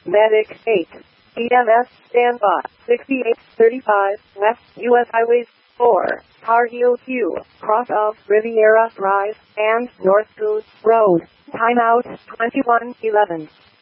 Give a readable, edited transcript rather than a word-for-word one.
Medic 8. EMS standby. 6835 West U.S. Highways 4. Tar Heel Q. Cross of Riviera Drive and North Goose Road. Timeout 2111.